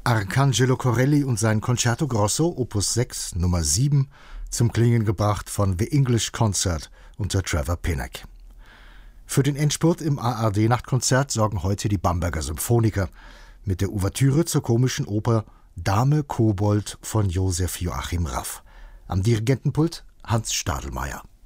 Arcangelo Corelli und sein Concerto Grosso Opus 6 Nummer 7 zum Klingen gebracht von The English Concert unter Trevor Pinnock. Für den Endspurt im ARD-Nachtkonzert sorgen heute die Bamberger Symphoniker mit der Ouvertüre zur komischen Oper Dame Kobold von Josef Joachim Raff. Am Dirigentenpult Hans Stadelmeier.